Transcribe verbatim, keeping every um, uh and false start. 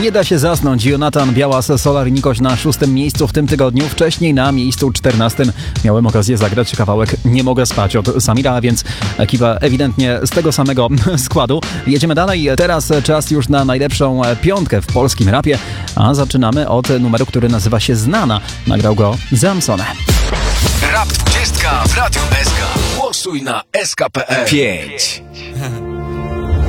Nie da się zasnąć. Jonatan Białas, Solar i Nikoś na szóstym miejscu w tym tygodniu. Wcześniej na miejscu czternastym miałem okazję zagrać kawałek Nie mogę spać od Samira, a więc ekipa ewidentnie z tego samego składu. Jedziemy dalej. Teraz czas już na najlepszą piątkę w polskim rapie, a zaczynamy od numeru, który nazywa się Znana. Nagrał go Zamsone. Rap dwadzieścia w Radiu S K. Głosuj na S K kropka P L. pięć.